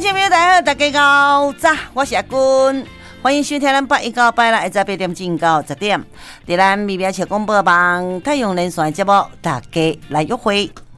朋友大家好，大家好，早，我是阿君，欢迎收听咱819拜六下午8点钟到10点，在咱微微笑广播网太阳连线节目，大家来约会。